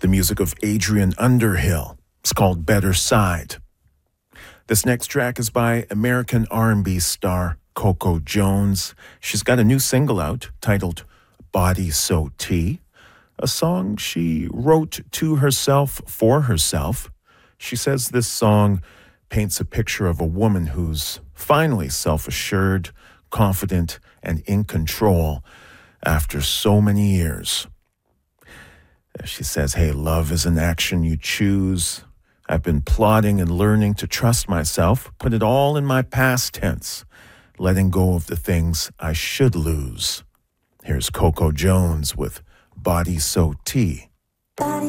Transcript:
music of Adrian Underhill. It's called Better Side. This next track is by American R&B star Coco Jones. She's got a new single out titled Body So Tea, a song she wrote to herself for herself. She says this song paints a picture of a woman who's finally self-assured, confident, and in control after so many years. She says, hey, love is an action you choose. I've been plotting and learning to trust myself, put it all in my past tense, letting go of the things I should lose. Here's Coco Jones with Body So Tea. Body